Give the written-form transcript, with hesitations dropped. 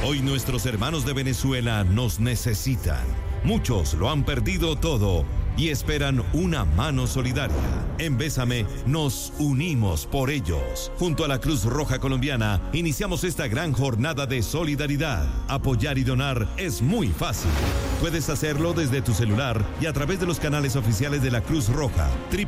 Hoy nuestros hermanos de Venezuela nos necesitan. Muchos lo han perdido todo y esperan una mano solidaria. En Bésame nos unimos por ellos. Junto a la Cruz Roja Colombiana iniciamos esta gran jornada de solidaridad. Apoyar y donar es muy fácil. Puedes hacerlo desde tu celular y a través de los canales oficiales de la Cruz Roja.